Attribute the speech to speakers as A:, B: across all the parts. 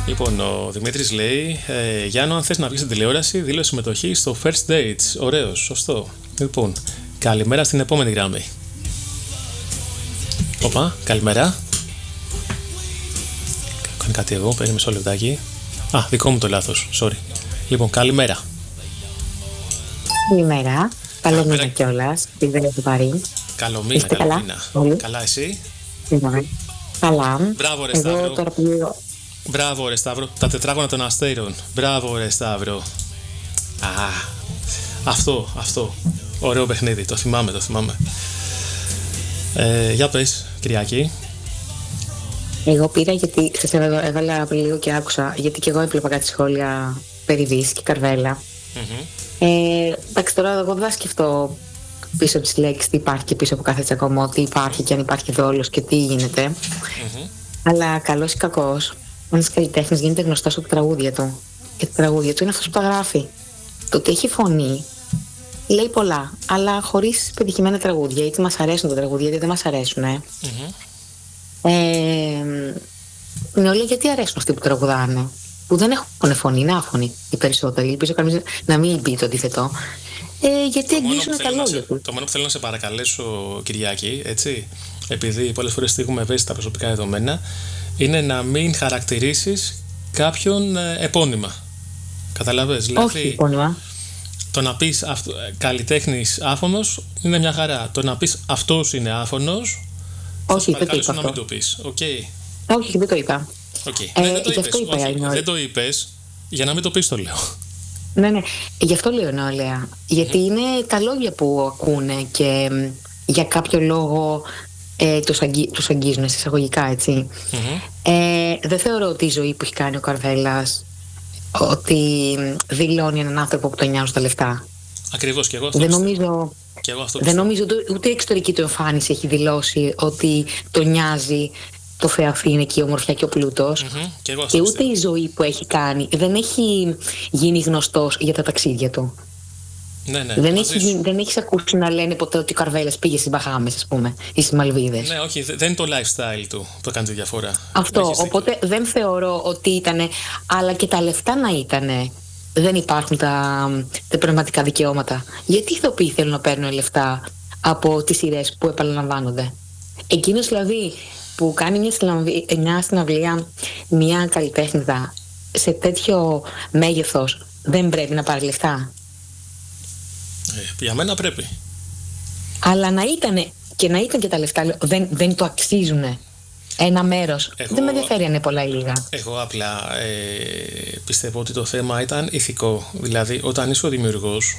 A: Λοιπόν, ο Δημήτρης λέει: Γιάννο, αν θες να βγεις στην τηλεόραση, δήλωσε συμμετοχή στο First Dates. Ωραίος, σωστό. Λοιπόν, καλημέρα στην επόμενη γραμμή. Οπα, καλημέρα. Κάνει κάτι εδώ, παίρνει μισό λεπτάκι. Α, δικό μου το λάθος, sorry. Λοιπόν, καλημέρα.
B: Καλημέρα. Καλό μήνα κιόλας. Πήγαινε το Παρί.
A: Καλό μήνα, καλό μήνα. Καλά, εσύ?
B: Καλά.
A: Μπράβο, ρε Σταύρο. Μπράβο, ρε Σταύρο. Τα τετράγωνα των αστέρων. Μπράβο, ρε Σταύρο. Α, αυτό. Ωραίο παιχνίδι. Το θυμάμαι. Για πες, Κυριακή.
B: Εγώ πήρα γιατί έβαλα πριν λίγο και άκουσα, γιατί και εγώ έβλεπα κάτι σχόλια περί Βύση και Καρβέλα. Εντάξει, τώρα εγώ δεν θα σκεφτώ πίσω από τις λέξεις τι υπάρχει και πίσω από κάθε τσακωμό, τι υπάρχει και αν υπάρχει δόλος και τι γίνεται. Αλλά καλός ή κακός, ένας καλλιτέχνης γίνεται γνωστός από τα τραγούδια του. Και τα τραγούδια του είναι αυτός που τα γράφει. Το ότι έχει φωνή λέει πολλά, αλλά χωρίς πετυχημένα τραγούδια. Είτε μας αρέσουν τα τραγούδια, είτε δεν μας αρέσουν. Είναι όλα γιατί αρέσουν αυτοί που τραγουδάνε, που δεν έχουν φωνή, είναι άφωνοι οι περισσότεροι. Ελπίζω κανείς να μην πει το αντίθετο. Γιατί αγγίζουν τα λόγια του.
A: Το μόνο που θέλω να σε παρακαλέσω, Κυριακή, έτσι, επειδή πολλές φορές θίγουμε ευαίσθητα προσωπικά δεδομένα, είναι να μην χαρακτηρίσεις κάποιον επώνυμα. Καταλαβες?
B: Όχι επώνυμα.
A: Το να πεις καλλιτέχνης άφωνος είναι μια χαρά. Το να πεις αυτός είναι άφωνος,
B: όχι, δεν το είπα
A: να
B: αυτό.
A: μην το πεις. Okay.
B: Όχι, δεν το είπα.
A: Δεν το είπες, για να μην το πεις το λέω.
B: Ναι, γι' αυτό λέω νεολαία. Γιατί είναι τα λόγια που ακούνε και για κάποιο λόγο τους αγγίζουν εισαγωγικά, έτσι. Δεν θεωρώ ότι η ζωή που έχει κάνει ο Καρβέλας ότι δηλώνει έναν άνθρωπο που τον νοιάζουν τα λεφτά.
A: Ακριβώς, και εγώ αυτό
B: δεν νομίζω ούτε η εξωτερική του εμφάνιση έχει δηλώσει ότι τον νοιάζει το φεαφήν, η ομορφιά και ο πλούτος.
A: Και
B: ούτε η ζωή που έχει κάνει δεν έχει γίνει γνωστός για τα ταξίδια του.
A: Ναι,
B: δεν έχεις ακούσει να λένε ποτέ ότι ο Καρβέλας πήγε στις Μπαχάμες, ας πούμε, ή στις Μαλβίδες.
A: Ναι, όχι, δεν είναι το lifestyle του που έκανε τη διαφορά.
B: Αυτό, οπότε δεν θεωρώ ότι ήτανε, αλλά και τα λεφτά να ήτανε. Δεν υπάρχουν τα πνευματικά δικαιώματα. Γιατί οι ηθοποιοί θέλουν να παίρνουν λεφτά από τις σειρές που επαναλαμβάνονται? Εκείνος δηλαδή που κάνει μια συναυλία, μια καλλιτέχνηδα σε τέτοιο μέγεθος, δεν πρέπει να πάρει λεφτά?
A: Για μένα πρέπει.
B: Αλλά να ήταν και τα λεφτά δεν το αξίζουν ένα μέρος. Δεν με ενδιαφέρει αν είναι πολλά ή λίγα.
A: Εγώ απλά πιστεύω ότι το θέμα ήταν ηθικό. Δηλαδή, όταν είσαι ο δημιουργός,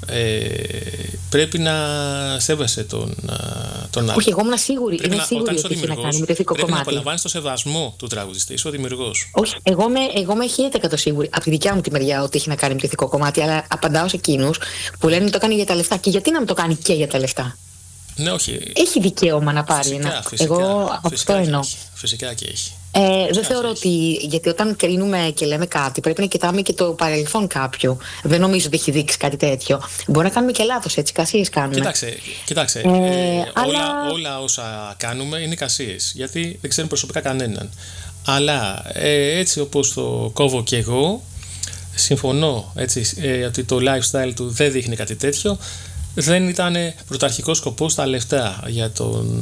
A: πρέπει να σέβεσαι τον άλλο.
B: Όχι, εγώ ήμουν σίγουρη.
A: Όταν
B: ότι έχει να κάνει με το ηθικό
A: πρέπει
B: κομμάτι.
A: να απολαμβάνεις το σεβασμό του τραγουδιστή. Είσαι ο δημιουργός.
B: Όχι, εγώ είμαι 1000% σίγουρη από τη δικιά μου τη μεριά ότι έχει να κάνει με το ηθικό κομμάτι. Αλλά απαντάω σε εκείνους που λένε ότι το κάνει για τα λεφτά. Και γιατί να μην το κάνει και για τα λεφτά?
A: Ναι, όχι.
B: Έχει δικαίωμα να πάρει ένα. Εγώ αυτό εννοώ.
A: Φυσικά και έχει.
B: Δεν θεωρώ ότι. Γιατί όταν κρίνουμε και λέμε κάτι, πρέπει να κοιτάμε και το παρελθόν κάποιου. Δεν νομίζω ότι έχει δείξει κάτι τέτοιο. Μπορεί να κάνουμε και λάθος, έτσι. Κασίες κάνουμε.
A: Κοιτάξτε. Όλα όσα κάνουμε είναι κασίες. Γιατί δεν ξέρουν προσωπικά κανέναν. Αλλά έτσι όπως το κόβω και εγώ, συμφωνώ έτσι, ότι το lifestyle του δεν δείχνει κάτι τέτοιο. Δεν ήταν πρωταρχικό σκοπός τα λεφτά για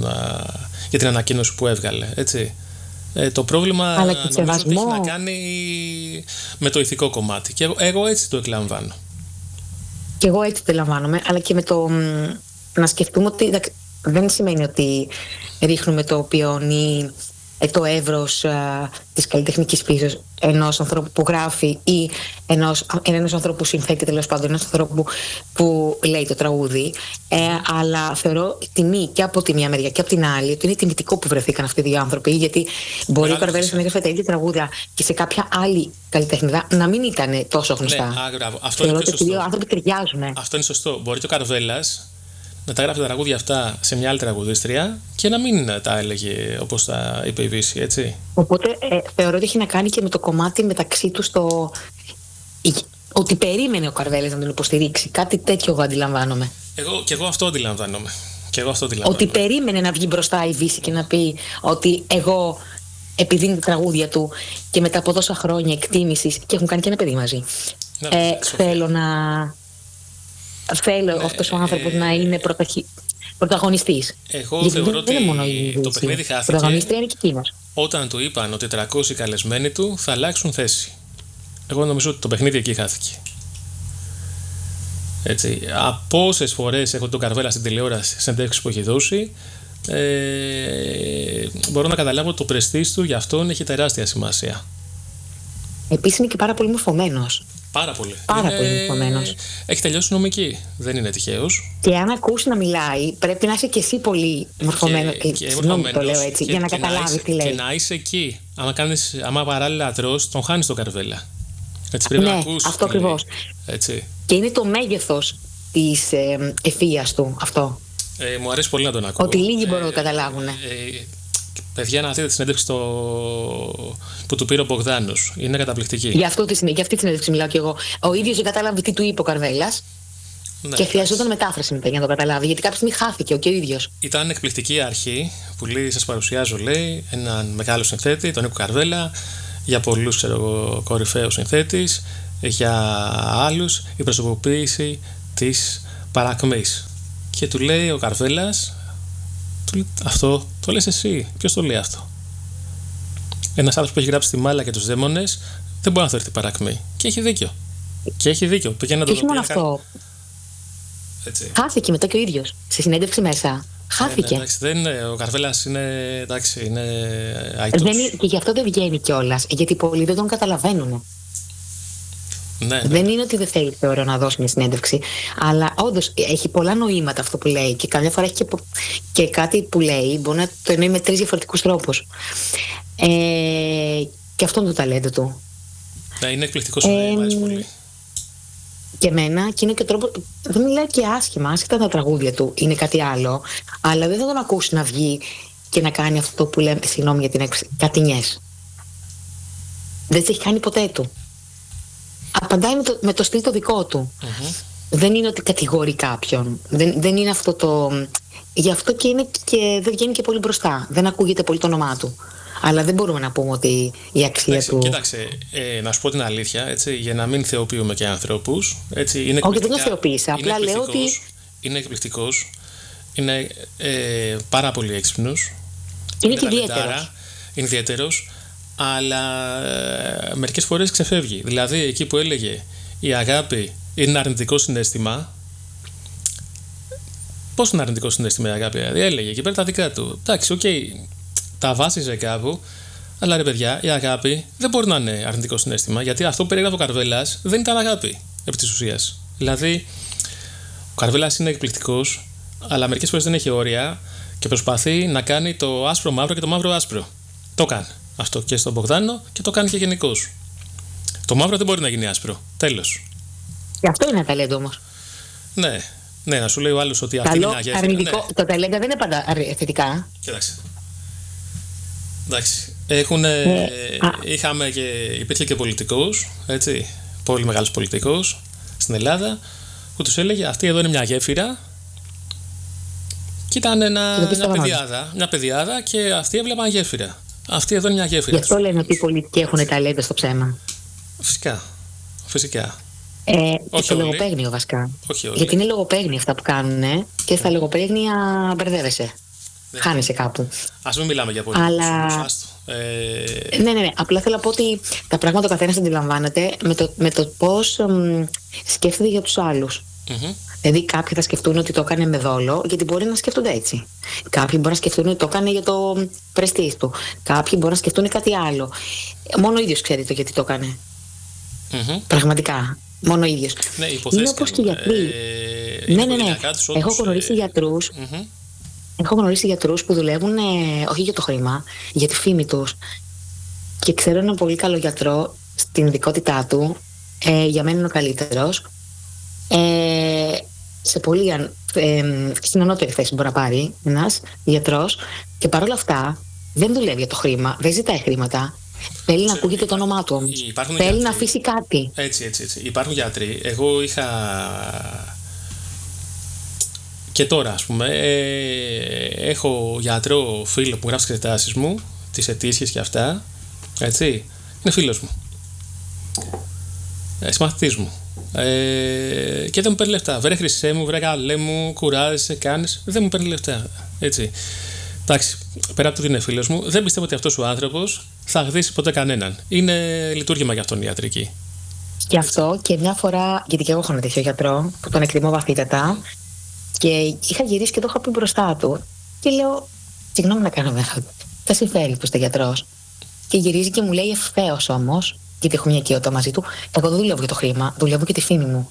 A: την ανακοίνωση που έβγαλε, έτσι. Το πρόβλημα νομίζω ότι έχει να κάνει με το ηθικό κομμάτι. Και εγώ έτσι το εκλαμβάνω.
B: Και εγώ έτσι το εκλαμβάνομαι, αλλά και με το να σκεφτούμε ότι δεν σημαίνει ότι ρίχνουμε το ποιόν το εύρος της καλλιτεχνικής φύσης ενός ανθρώπου που γράφει ή ενός ανθρώπου που συνθέτει, τέλος πάντων, ενός ανθρώπου που λέει το τραγούδι. Αλλά θεωρώ τιμή και από τη μία μεριά και από την άλλη ότι είναι τιμητικό που βρεθήκαν αυτοί οι δύο άνθρωποι, γιατί μπορεί ο Καρβέλας να έγραφε τα ίδια τραγούδια και σε κάποια άλλη καλλιτέχνηδα να μην ήταν τόσο γνωστά.
A: Ναι, αυτό είναι
B: ότι οι δύο άνθρωποι ταιριάζουν.
A: Αυτό είναι σωστό. Μπορεί και ο Καρβέλας να τα γράφει τα τραγούδια αυτά σε μια άλλη τραγουδίστρια και να μην τα έλεγε όπως τα είπε η Βύση, έτσι.
B: Οπότε θεωρώ ότι έχει να κάνει και με το κομμάτι μεταξύ τους ότι περίμενε ο Καρβέλας να τον υποστηρίξει. Κάτι τέτοιο εγώ αντιλαμβάνομαι.
A: Εγώ αυτό αντιλαμβάνομαι.
B: Ότι περίμενε να βγει μπροστά η Βύση και να πει ότι εγώ επειδή είναι τα τραγούδια του και μετά από τόσα χρόνια εκτίμησης και έχουν κάνει και ένα παιδί μαζί. Θέλω αυτός ο άνθρωπος να είναι πρωταγωνιστής.
A: Εγώ θεωρώ ότι το παιχνίδι χάθηκε.
B: Πρωταγωνιστρία είναι και εκείνος.
A: Όταν του είπαν ότι 300 καλεσμένοι του θα αλλάξουν θέση. Εγώ νομίζω ότι το παιχνίδι εκεί χάθηκε. Έτσι. Από όσες φορές έχω τον Καρβέλα στην τηλεόραση, σε συνέντευξεις που έχει δώσει, μπορώ να καταλάβω ότι το πρεστίζ του για αυτόν έχει τεράστια σημασία.
B: Επίσης είναι και πάρα πολύ μορφωμένος.
A: Πάρα πολύ.
B: Πολύ μορφωμένος.
A: Έχει τελειώσει νομική. Δεν είναι τυχαίος.
B: Και αν ακούσει να μιλάει, πρέπει να είσαι και εσύ πολύ μορφωμένος. Συγγνώμη το λέω έτσι, για να καταλάβεις τι λέει.
A: Και να είσαι εκεί. Άμα παράλληλα τρως, τον χάνεις τον Καρβέλα. Έτσι πρέπει να ακούσεις.
B: Αυτό ακριβώς. Και είναι το μέγεθος της ευφυΐας του αυτό.
A: Μου αρέσει πολύ να τον ακούω.
B: Ότι λίγοι μπορούν να το καταλάβουν.
A: Παιδιά, να δείτε τη συνέντευξη που του πήρε ο Μπογδάνος. Είναι καταπληκτική.
B: Για αυτή τη συνέντευξη μιλάω κι εγώ. Ο ίδιος δεν κατάλαβε τι του είπε ο Καρβέλας. Ναι, και χρειαζόταν μετάφραση μετά για να το καταλάβει. Γιατί κάποια στιγμή χάθηκε και ο ίδιος.
A: Ήταν εκπληκτική η αρχή που λέει: σας παρουσιάζω, λέει, έναν μεγάλο συνθέτη, τον Νίκο Καρβέλα, για πολλούς κορυφαίους συνθέτης, για άλλους η προσωποποίηση της παρακμής. Και του λέει ο Καρβέλας, αυτό το λες εσύ. Ποιος το λέει αυτό? Ένας άνθρωπος που έχει γράψει τη Μάλα και τους Δαίμονες δεν μπορεί να θεωρηθεί παρακμή. Και έχει δίκιο. Και
B: όχι μόνο αυτό. Έτσι. Χάθηκε μετά και ο ίδιος. Σε συνέντευξη μέσα. Χάθηκε.
A: Εντάξει, ο Καρβέλας είναι αητός.
B: Και γι' αυτό δεν βγαίνει κιόλας. Γιατί πολλοί δεν τον καταλαβαίνουν.
A: Ναι.
B: Δεν είναι ότι δεν θέλει, θεωρώ, να δώσει μια συνέντευξη, αλλά όντως έχει πολλά νοήματα αυτό που λέει και καμιά φορά έχει και κάτι που λέει μπορεί να το εννοεί με 3 διαφορετικούς τρόπους. Και αυτό είναι το ταλέντο του.
A: Ναι, είναι εκπληκτικός, μου αρέσει πολύ.
B: Και εμένα, και είναι και τρόπο. Δεν μιλάει και άσχημα, άσχετα τα τραγούδια του, είναι κάτι άλλο, αλλά δεν θα τον ακούσει να βγει και να κάνει αυτό που λέμε, συγγνώμη για την έξι, κατηνιές. Δεν τις έχει κάνει ποτέ του. Απαντάει με το στυλ το δικό του. Δεν είναι ότι κατηγορεί κάποιον. Δεν είναι αυτό το. Γι' αυτό και δεν βγαίνει και πολύ μπροστά. Δεν ακούγεται πολύ το όνομά του. Αλλά δεν μπορούμε να πούμε ότι η αξία του.
A: Κοίταξε, να σου πω την αλήθεια, έτσι, για να μην θεοποιούμε και ανθρώπους. Όχι,
B: δεν το θεοποίησα. Απλά λέω ότι.
A: Είναι εκπληκτικός. Είναι πάρα πολύ έξυπνος.
B: Είναι και ιδιαίτερος.
A: Είναι ιδιαίτερος. Αλλά μερικές φορές ξεφεύγει. Δηλαδή εκεί που έλεγε η αγάπη είναι ένα αρνητικό συναίσθημα. Πώς είναι αρνητικό συναίσθημα η αγάπη? Δηλαδή έλεγε εκεί πέρα τα δικά του. Εντάξει, τα βάσιζε κάπου. Αλλά ρε παιδιά, η αγάπη δεν μπορεί να είναι αρνητικό συναίσθημα, γιατί αυτό που περιγράφει ο Καρβέλας δεν ήταν αγάπη επί της ουσίας. Δηλαδή ο Καρβέλας είναι εκπληκτικός, αλλά μερικές φορές δεν έχει όρια και προσπαθεί να κάνει το άσπρο μαύρο και το μαύρο άσπρο. Το κάνει αυτό και στον Μπογδάνο και το κάνει και γενικώς. Το μαύρο δεν μπορεί να γίνει άσπρο. Τέλος.
B: Και αυτό είναι ταλέντο όμως.
A: Ναι, να σου λέει ο άλλος ότι αυτή είναι μια γέφυρα.
B: Αρνητικό. Ναι. Το ταλέντο δεν είναι πάντα θετικά.
A: Κοίταξε. Εντάξει. Υπήρχε και πολιτικός, έτσι, πολύ μεγάλος πολιτικός στην Ελλάδα, που τους έλεγε αυτή εδώ είναι μια γέφυρα. Και ήταν μια παιδιάδα και αυτοί έβλεπαν γέφυρα. Αυτή εδώ είναι μια γέφυρα.
B: Γι' αυτό λένε ότι οι πολιτικοί έχουν ταλέντο στο ψέμα.
A: Φυσικά.
B: Όχι το λογοπαίγνιο βασικά. Γιατί είναι λογοπαίγνια αυτά που κάνουν και στα λογοπαίγνια μπερδεύεσαι. Χάνεσαι κάπου.
A: Ας μην μιλάμε για πολιτικούς.
B: Ναι. Απλά θέλω να πω ότι τα πράγματα ο καθένας αντιλαμβάνεται με το πώς σκέφτεται για τους άλλους. Δηλαδή κάποιοι θα σκεφτούν ότι το έκανε με δόλο, γιατί μπορεί να σκεφτούνται έτσι. Κάποιοι μπορεί να σκεφτούν ότι το έκανε για το πρεστίζ του. Κάποιοι μπορεί να σκεφτούν κάτι άλλο. Μόνο ο ίδιος ξέρει το γιατί το έκανε. Πραγματικά. Μόνο ο ίδιος. Είναι όπως και οι γιατροί. Ναι. Έχω γνωρίσει γιατρούς. Έχω γνωρίσει γιατρούς που δουλεύουν όχι για το χρήμα, για τη φήμη τους. Και ξέρω έναν πολύ καλό γιατρό στην ειδικότητά του. Για μένα είναι ο καλύτερος. Στην ανώτερη θέση μπορεί να πάρει ένας γιατρός. Και παρόλα αυτά δεν δουλεύει για το χρήμα, δεν ζητάει χρήματα. Θέλει να ακούγεται το όνομά του όμως. Θέλει να αφήσει κάτι.
A: Έτσι. Υπάρχουν γιατροί. Εγώ είχα. Και τώρα, ας πούμε, έχω γιατρό φίλο που γράφει τις εξετάσεις μου, τις αιτήσιες και αυτά, έτσι, είναι φίλος μου. Συμμαθητής μου. Και δεν μου παίρνει λεφτά. Βρε χρυσέ μου, βρε καλέ μου, κουράζεσαι, κάνεις. Δεν μου παίρνει λεφτά. Έτσι. Εντάξει, πέρα από το ότι είναι φίλος μου, δεν πιστεύω ότι αυτός ο άνθρωπος θα αγδίσει ποτέ κανέναν. Είναι λειτουργήμα για αυτόν η ιατρική.
B: Και αυτό και μια φορά, γιατί και εγώ έχω ένα τέτοιο γιατρό που τον εκτιμώ βαθύτατα, και είχα γυρίσει και το είχα πει μπροστά του. Και λέω, συγγνώμη να κάνω μια ερώτηση. Θα συμφέρει που είστε γιατρός? Και γυρίζει και μου λέει ευθέως όμως, γιατί έχω μια οικειότητα μαζί του, εγώ δεν δουλεύω για το χρήμα, δουλεύω για τη φήμη μου.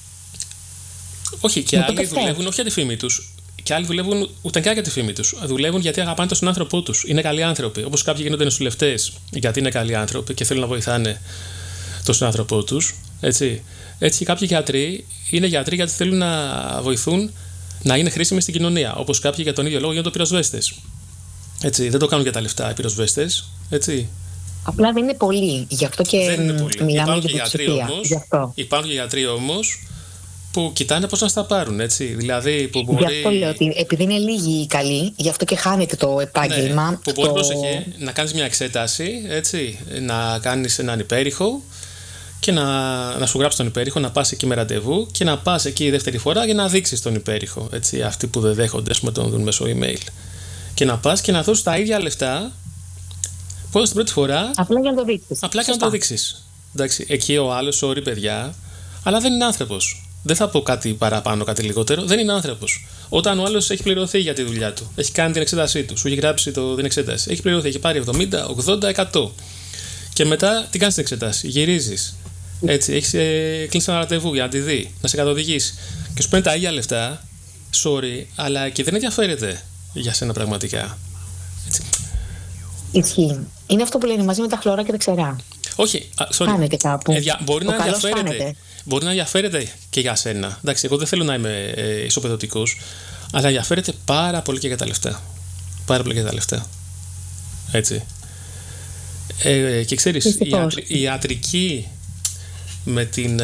A: Όχι, και άλλοι δουλεύουν όχι για τη φήμη τους. Και άλλοι δουλεύουν ούτε καν για τη φήμη τους. Δουλεύουν γιατί αγαπάνε τον συνάνθρωπό τους. Είναι καλοί άνθρωποι. Όπως κάποιοι γίνονται νοσηλευτές γιατί είναι καλοί άνθρωποι και θέλουν να βοηθάνε τον συνάνθρωπό τους. Έτσι και κάποιοι γιατροί είναι γιατροί γιατί θέλουν να βοηθούν να είναι χρήσιμοι στην κοινωνία. Όπως κάποιοι για τον ίδιο λόγο γίνονται πυροσβέστες. Έτσι, δεν το κάνουν για τα λεφτά οι πυροσβέστες. Έτσι.
B: Απλά δεν είναι πολλοί. Γι' αυτό και μιλάμε για την πλειοψηφία.
A: Υπάρχουν και γιατροί όμως που κοιτάνε πώς να στα πάρουν. Έτσι. Δηλαδή, που μπορεί...
B: Γι' αυτό λέω ότι επειδή είναι λίγοι οι καλοί, γι' αυτό και χάνεται το επάγγελμα.
A: Ναι, που μπορεί να κάνεις μια εξέταση, έτσι, να κάνεις έναν υπέρηχο και να σου γράψει τον υπέρηχο, να πας εκεί με ραντεβού και να πας εκεί η δεύτερη φορά για να δείξεις τον υπέρηχο. Έτσι, αυτοί που δεν δέχονται, ας πούμε, τον δουν μέσω email. Και να πας και να δώσεις τα ίδια λεφτά που έδωσες την πρώτη φορά.
B: Απλά για να το δείξεις.
A: Απλά για να το δείξεις. Εντάξει, εκεί ο άλλος, sorry παιδιά, αλλά δεν είναι άνθρωπος. Δεν θα πω κάτι παραπάνω, κάτι λιγότερο. Δεν είναι άνθρωπος. Όταν ο άλλος έχει πληρωθεί για τη δουλειά του, έχει κάνει την εξέτασή του, σου έχει γράψει την εξέταση, έχει πληρωθεί, έχει πάρει 70, 80, 100. Και μετά την κάνεις την εξέταση, γυρίζεις. Έτσι, έχεις κλείσει ένα ραντεβού για να τη δει, να σε καθοδηγήσει. Και σου παίρνει τα ίδια λεφτά, sorry, αλλά και δεν ενδιαφέρεται για σένα πραγματικά. Έτσι.
B: Ισχύει. Είναι αυτό που λένε μαζί με τα χλωρά και τα ξερά.
A: Όχι,
B: φάνεται κάπου.
A: Μπορεί να ενδιαφέρεται και για σένα. Εντάξει, εγώ δεν θέλω να είμαι ισοπεδωτικός, αλλά ενδιαφέρεται πάρα πολύ και για τα λεφτά. Πάρα πολύ για τα λεφτά. Έτσι. Και ξέρεις, η ιατρική με την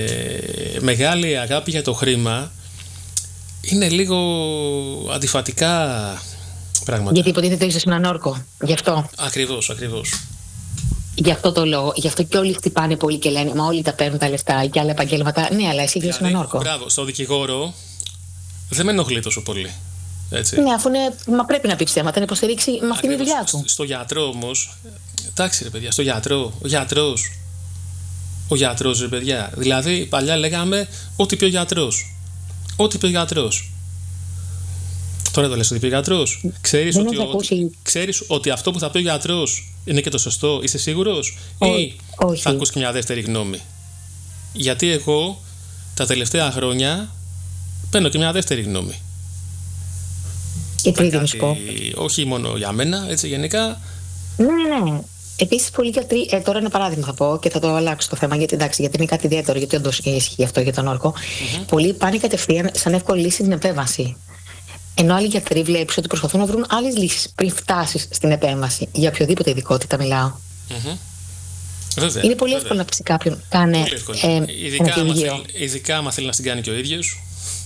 A: μεγάλη αγάπη για το χρήμα είναι λίγο αντιφατικά πράγματα.
B: Γιατί υποτίθεται είσαι έναν όρκο. Γι' αυτό.
A: Ακριβώς.
B: Γι' αυτό το λόγο. Γι' αυτό και όλοι χτυπάνε πολύ και λένε μα όλοι τα παίρνουν τα λεφτά και άλλα επαγγέλματα. Ναι, αλλά εσύ είσαι έναν όρκο.
A: Μπράβο. Στο δικηγόρο δεν με ενοχλεί τόσο πολύ. Έτσι.
B: Ναι, αφού είναι. Μα πρέπει να πει ψέματα, να υποστηρίξει με αυτήν τη δουλειά του.
A: Στο γιατρό όμως. Εντάξει, ρε παιδιά, στο γιατρό. Ο γιατρός, ρε παιδιά. Δηλαδή, παλιά λέγαμε ό,τι πει ο γιατρός. Ό,τι πει ο γιατρός. Τώρα το λες ότι πει ο γιατρός. Ξέρεις ότι αυτό που θα πει ο γιατρός είναι και το σωστό. Είσαι σίγουρος? Ή θα ακούς και μια δεύτερη γνώμη? Γιατί εγώ τα τελευταία χρόνια παίρνω και μια δεύτερη γνώμη.
B: Και τρίτη να σου πω.
A: Όχι μόνο για μένα, έτσι γενικά.
B: Ναι. Επίσης, πολλοί γιατροί, τώρα ένα παράδειγμα θα πω και θα το αλλάξω το θέμα, γιατί εντάξει, γιατί είναι κάτι ιδιαίτερο, γιατί όντως ισχύει αυτό για τον όρκο. Πολλοί πάνε κατευθείαν σαν εύκολη λύση στην επέμβαση. Ενώ άλλοι γιατροί βλέπεις ότι προσπαθούν να βρουν άλλες λύσεις πριν φτάσεις στην επέμβαση. Για οποιοδήποτε ειδικότητα μιλάω.
A: Βέβαια,
B: είναι πολύ εύκολο να πει κάποιον κάνε
A: ειδικά άμα θέλει να την κάνει και ο ίδιος.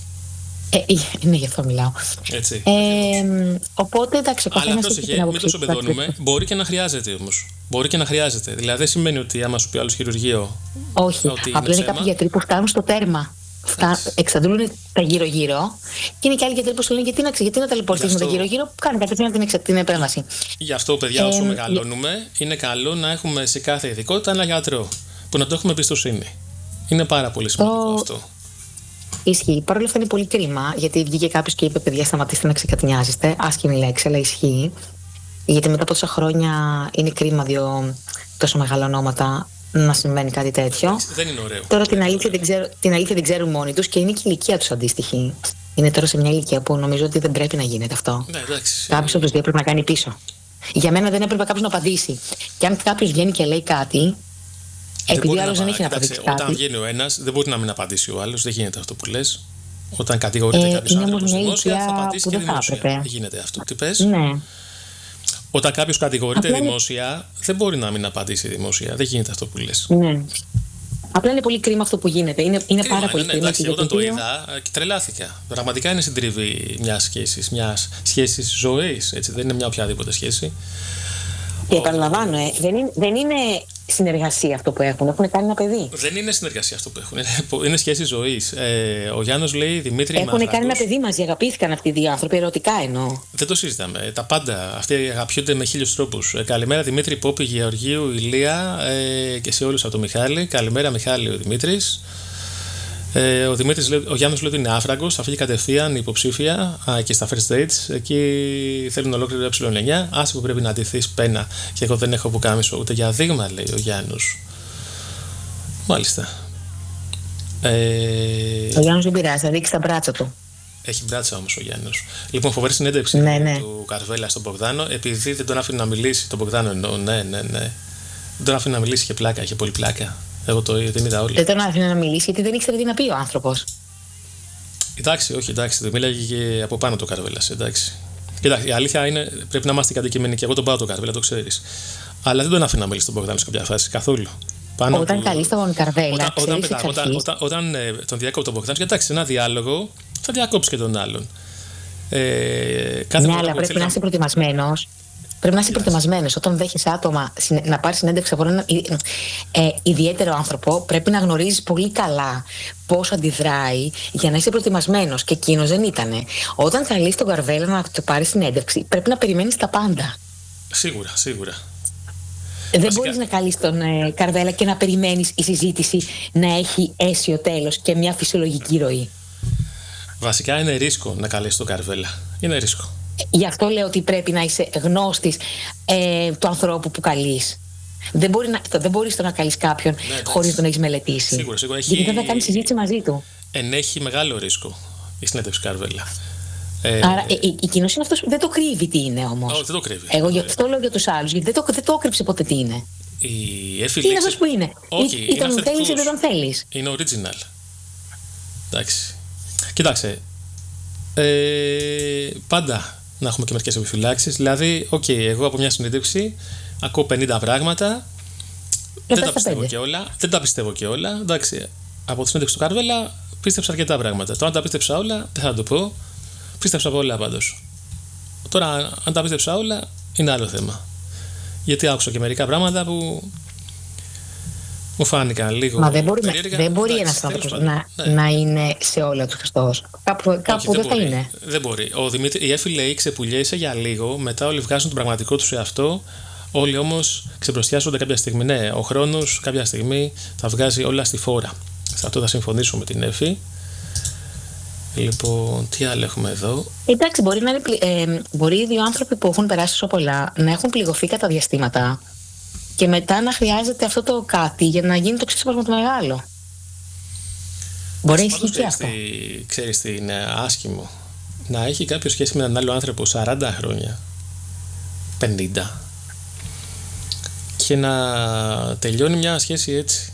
B: Ναι, γι' αυτό μιλάω.
A: Έτσι.
B: Οπότε εντάξει, ο καθένας.
A: Αλλά πρόσεχε, μην το σοπεδώνουμε. Μπορεί και να χρειάζεται όμως. Μπορεί και να χρειάζεται. Δηλαδή δεν σημαίνει ότι άμα σου πει άλλο χειρουργείο.
B: Όχι. Απλά είναι κάποιοι γιατροί που φτάνουν στο τέρμα. Εξαντλούν τα γύρω-γύρω. Και είναι και άλλοι γιατροί που σου λένε γιατί να ταλαιπωρηθείς με τα γύρω-γύρω που κάνει κατευθείαν την επέμβαση.
A: Γι' αυτό, παιδιά, όσο μεγαλώνουμε, είναι καλό να έχουμε σε κάθε ειδικότητα ένα γιατρό που να το έχουμε εμπιστοσύνη. Είναι πάρα πολύ σημαντικό αυτό.
B: Ισχύει. Παρ' όλα αυτά είναι πολύ κρίμα, γιατί βγήκε κάποιος και είπε: παιδιά, σταματήστε να ξεκατηνιάζεστε. Άσχημη λέξη, αλλά ισχύει. Γιατί μετά από τόσα χρόνια είναι κρίμα τόσο μεγάλα ονόματα να συμβαίνει κάτι τέτοιο.
A: Δεν είναι ωραίο.
B: Τώρα την αλήθεια δεν ξέρουν μόνοι τους και είναι και η ηλικία τους αντίστοιχη. Είναι τώρα σε μια ηλικία που νομίζω ότι δεν πρέπει να γίνεται αυτό.
A: Ναι,
B: κάποιος από τους δύο πρέπει να κάνει πίσω. Για μένα δεν έπρεπε κάποιος να απαντήσει. Και αν κάποιος βγαίνει και λέει κάτι. Επειδή ο άλλος δεν έχει να απαντήσει κάτι.
A: Όταν βγαίνει ο ένας, δεν μπορεί να μην απαντήσει ο άλλος. Δεν γίνεται αυτό που λες. Όταν κατηγορείται κάποιος άνθρωπος δημόσια, θα απαντήσει και δημόσια. Δεν γίνεται αυτό. Τι πες?
B: Ναι.
A: Όταν κάποιος κατηγορείται δημόσια, δεν μπορεί να μην απαντήσει δημόσια. Δεν γίνεται αυτό που λες.
B: Ναι. Απλά είναι πολύ κρίμα αυτό που γίνεται. Είναι πάρα πολύ κρίμα.
A: Εντάξει, όταν το είδα, τρελάθηκα. Πραγματικά είναι συντριβή μιας σχέσης ζωής. Δεν είναι μια οποιαδήποτε σχέση.
B: Και επαναλαμβάνω, δεν είναι συνεργασία αυτό που έχουν. Έχουν κάνει ένα παιδί.
A: Δεν είναι συνεργασία αυτό που έχουν. Είναι σχέση ζωής. Ο Γιάννος λέει Δημήτρη.
B: Έχουν κάνει ένα παιδί μαζί. Αγαπήθηκαν αυτοί οι δύο άνθρωποι. Ερωτικά εννοώ.
A: Δεν το συζητάμε. Τα πάντα. Αυτοί αγαπιούνται με 1000 τρόπους. Καλημέρα Δημήτρη, Πόπη, Γεωργίου, Ηλία και σε όλους από το Μιχάλη. Καλημέρα Μιχάλη, ο Δημήτρης. Ο Γιάννος λέει ότι είναι άφραγκος, θα φύγει κατευθείαν υποψήφια και στα first dates. Εκεί θέλουν ολόκληρο ε9. Άσε που πρέπει να ντυθείς πένα. Και εγώ δεν έχω πουκάμισο ούτε για δείγμα, λέει ο Γιάννος. Μάλιστα.
B: Ο Γιάννος δεν πειράζει, θα δείξει τα μπράτσα του.
A: Έχει μπράτσα όμως ο Γιάννος. Λοιπόν, φοβερή συνέντευξη του Καρβέλα στον Μπογδάνο, επειδή δεν τον άφηνε να μιλήσει. Τον Μπογδάνο εννοώ, ναι. Δεν τον άφηνε να μιλήσει, είχε πλάκα, είχε πολύ πλάκα. Εγώ την είδα όλη.
B: Δεν τον άφηνε να μιλήσει γιατί δεν ήξερε τι να πει ο άνθρωπος.
A: Εντάξει, όχι, εντάξει, δεν μίλαγε και από πάνω το Καρβέλας, εντάξει. Κοιτάξτε, η αλήθεια είναι πρέπει να είμαστε αντικειμενικοί. Εγώ τον πάω τον Καρβέλα, το ξέρεις. Αλλά δεν τον άφηνα να μιλήσει τον Μπογδάνο σε κάποια φάση καθόλου.
B: Όταν καλείς τον Καρβέλα,
A: όταν τον διακόπτει τον Μπογδάνο, κοιτάξτε, ένα διάλογο θα διακόψει και τον άλλον.
B: Ναι, αλλά πρέπει να είσαι προετοιμασμένος. Πρέπει να είσαι προετοιμασμένος. Όταν δέχεις άτομα να πάρεις συνέντευξη από έναν ιδιαίτερο άνθρωπο, πρέπει να γνωρίζεις πολύ καλά πώς αντιδράει για να είσαι προετοιμασμένος. Και εκείνος δεν ήτανε. Όταν καλείς τον Καρβέλα να του πάρει συνέντευξη, πρέπει να περιμένεις τα πάντα.
A: Σίγουρα.
B: Δεν μπορείς να καλείς τον Καρβέλα και να περιμένεις η συζήτηση να έχει αίσιο τέλος και μια φυσιολογική ροή.
A: Βασικά είναι ρίσκο να καλείς τον Καρβέλα. Είναι ρίσκο.
B: Γι' αυτό λέω ότι πρέπει να είσαι γνώστης του ανθρώπου που καλείς. Δεν μπορείς να καλείς κάποιον χωρίς να τον έχεις μελετήσει.
A: Σίγουρα.
B: Γιατί δεν θα κάνεις συζήτηση μαζί του.
A: Ενέχει μεγάλο ρίσκο η συνέντευξη Καρβέλα.
B: Άρα εκείνος είναι αυτός που δεν το κρύβει τι είναι όμως.
A: Όχι, δεν το κρύβει.
B: Εγώ γι' αυτό λέω για τους άλλους, γιατί δεν το έκρυψε ποτέ τι είναι. Είναι αυτός που είναι. Ή τον θέλεις ή δεν τον θέλεις.
A: Είναι original. Εντάξει. Κοιτάξτε. Πάντα να έχουμε και μερικές επιφυλάξεις. Δηλαδή, εγώ από μια συνέντευξη ακούω 50 πράγματα. Δεν τα πιστεύω και όλα. Εντάξει, από τη συνέντευξη του Καρβέλα πίστεψα αρκετά πράγματα. Τώρα, αν τα πίστεψα όλα, δεν θα το πω. Πίστεψα από όλα πάντως. Τώρα, αν τα πίστεψα όλα, είναι άλλο θέμα. Γιατί άκουσα και μερικά πράγματα που μου φάνηκαν λίγο.
B: Μα δεν μπορεί ένας άνθρωπος να είναι σε όλα του Χριστός. Κάπου δεν θα είναι.
A: Δεν μπορεί. Η Εφη λέει ξεπουλιέσαι για λίγο, μετά όλοι βγάζουν τον πραγματικό τους εαυτό. Όλοι όμως ξεπροστιάζονται κάποια στιγμή. Ναι, ο χρόνος κάποια στιγμή θα βγάζει όλα στη φόρα. Σε αυτό θα συμφωνήσω με την Εφη. Λοιπόν, τι άλλο έχουμε εδώ.
B: Εντάξει, μπορεί οι δύο άνθρωποι που έχουν περάσει τόσο πολλά να έχουν πληγωθεί κατά διαστήματα και μετά να χρειάζεται αυτό το κάτι για να γίνει το ξέσπασμα το μεγάλο. Μπορεί να ισχύει και αυτό.
A: Ξέρεις τι είναι άσχημο? Να έχει κάποιο σχέση με έναν άλλο άνθρωπο 40 χρόνια, 50, και να τελειώνει μια σχέση έτσι.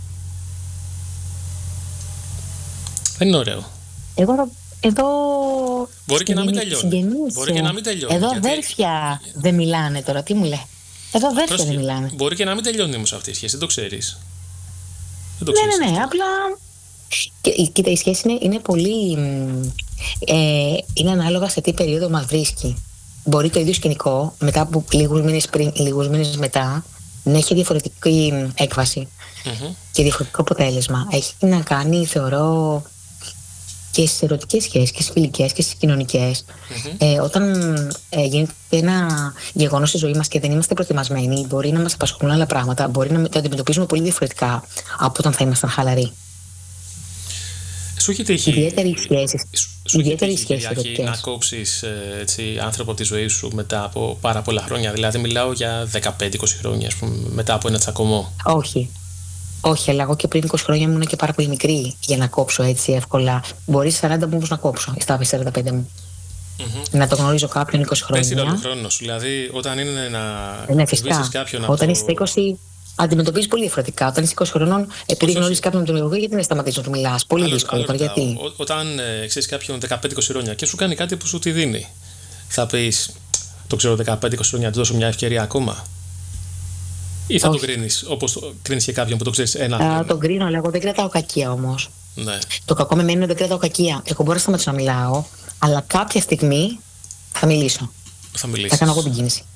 A: Δεν είναι ωραίο.
B: Εδώ
A: μπορεί και να μην τελειώνει.
B: Εδώ αδέρφια δεν μιλάνε τώρα. Τι μου λέει? Εδώ αδέρφια δεν μιλάνε.
A: Μπορεί και να μην τελειώνει όμως αυτή η σχέση. Δεν το ξέρεις.
B: Ναι. Απλά. Κοίτα, η σχέση είναι πολύ. Είναι ανάλογα σε τι περίοδο μας βρίσκει. Μπορεί το ίδιο σκηνικό μετά από λίγους μήνες μετά να έχει διαφορετική έκβαση και διαφορετικό αποτέλεσμα. Έχει να κάνει, θεωρώ, και στις ερωτικές σχέσεις και στις φιλικές και στις κοινωνικές. Όταν γίνεται ένα γεγονός στη ζωή μας και δεν είμαστε προετοιμασμένοι, μπορεί να μας απασχολούν άλλα πράγματα, μπορεί να το αντιμετωπίζουμε πολύ διαφορετικά από όταν θα ήμασταν χαλαροί.
A: Σου έχει τύχει
B: ιδιαίτερη σχέση
A: να κόψεις άνθρωπο από τη ζωή σου μετά από πάρα πολλά χρόνια? Δηλαδή μιλάω για 15-20 χρόνια, ας πούμε, μετά από ένα τσακωμό.
B: Όχι, αλλά εγώ και πριν 20 χρόνια ήμουν και πάρα πολύ μικρή για να κόψω έτσι εύκολα. Μπορεί 40 μου να κόψω, στα 45 μου. Να το γνωρίζω κάποιον 20 χρόνια.
A: Πες είναι ο χρόνος, δηλαδή όταν είναι να
B: φυσικά.
A: Κάποιον.
B: Όταν είσαι 20, αντιμετωπίζεις πολύ διαφορετικά. Όταν είσαι 20 χρονών, επειδή γνωρίζεις κάποιον με τον λογό, γιατί να σταματήσεις να του μιλάς? Πολύ δύσκολο. Γιατί?
A: Όταν ξέρεις κάποιον 15-20 χρόνια και σου κάνει κάτι που σου τη δίνει, θα πεις, το ξέρω 15-20 χρόνια, να του δώσω μια ευκαιρία ακόμα? Ή θα το κρίνεις όπως κρίνεις και κάποιον που το ξέρεις ένα χρόνο?
B: Το κρίνω, αλλά εγώ δεν κρατάω κακία όμως.
A: Ναι.
B: Το κακό με μένα είναι ότι δεν κρατάω κακία. Εγώ μπορώ να σταματήσω να μιλάω, αλλά κάποια στιγμή θα μιλήσω. Θα κάνω εγώ την κίνηση.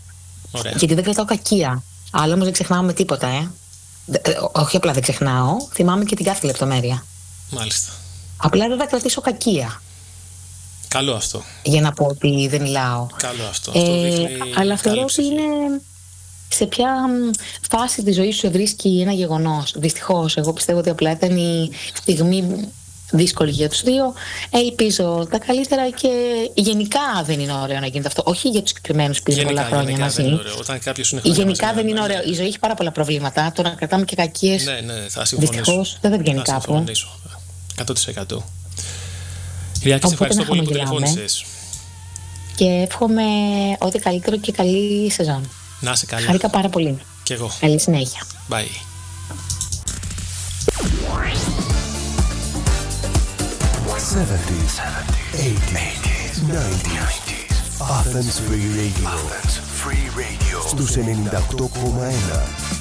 A: Ωραία.
B: Γιατί δεν κρατάω κακία. Αλλά όμως δεν ξεχνάω με τίποτα, όχι απλά δεν ξεχνάω, θυμάμαι και την κάθε λεπτομέρεια.
A: Μάλιστα.
B: Απλά δεν θα κρατήσω κακία.
A: Καλό αυτό.
B: Για να πω ότι δεν μιλάω.
A: Καλό αυτό.
B: Αλλά θεωρώ ότι είναι σε ποια φάση της ζωής σου σε βρίσκει ένα γεγονός. Δυστυχώς, εγώ πιστεύω ότι απλά ήταν η στιγμή δύσκολη για τους δύο. Ελπίζω τα καλύτερα και γενικά δεν είναι ωραίο να γίνεται αυτό. Όχι για τους συγκεκριμένους που είναι πολλά χρόνια μαζί. Γενικά δεν είναι ωραίο. Η ζωή έχει πάρα πολλά προβλήματα. Το να κρατάμε και κακίες.
A: Ναι, θα συμφωνήσω.
B: Δυστυχώς δεν βγαίνει κάπου.
A: 100%. Κυριάκη, σε ευχαριστώ πολύ που τηλεφώνησες.
B: Και εύχομαι ό,τι καλύτερο και καλή σεζόν.
A: Να είσαι καλά.
B: Χάρηκα πάρα πολύ.
A: Κι εγώ.
B: Καλή συνέχεια.
A: Bye.
C: '70s, '80s, '90s. Athens Free Radio. Στους 98,1.